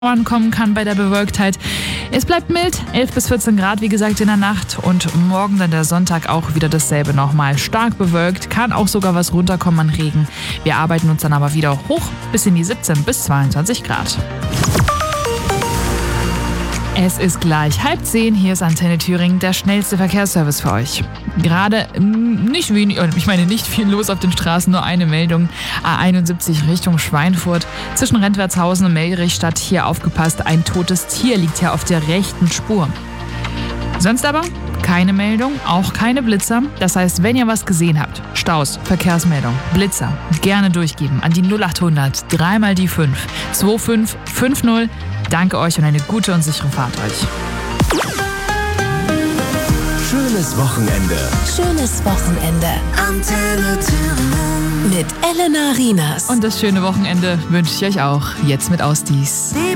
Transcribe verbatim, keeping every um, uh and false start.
ankommen kann bei der Bewölktheit. Es bleibt mild, elf bis vierzehn Grad, wie gesagt, in der Nacht. Und morgen dann der Sonntag auch wieder dasselbe nochmal. Stark bewölkt, kann auch sogar was runterkommen an Regen. Wir arbeiten uns dann aber wieder hoch bis in die siebzehn bis zweiundzwanzig Grad. Es ist gleich halb zehn, hier ist Antenne Thüringen, der schnellste Verkehrsservice für euch. Gerade nicht wenig, ich meine nicht viel los auf den Straßen, nur eine Meldung. A einundsiebzig Richtung Schweinfurt, zwischen Rentwertshausen und Melrichstadt, hier aufgepasst, ein totes Tier liegt hier auf der rechten Spur. Sonst aber keine Meldung, auch keine Blitzer. Das heißt, wenn ihr was gesehen habt, Staus, Verkehrsmeldung, Blitzer, gerne durchgeben an die null achthundert, dreimal die fünf, zwei fünf fünf null. Danke euch und eine gute und sichere Fahrt euch. Schönes Wochenende. Schönes Wochenende. Antenne Thüringen. Mit Elena Rienas. Und das schöne Wochenende wünsche ich euch auch. Jetzt mit Ausdies.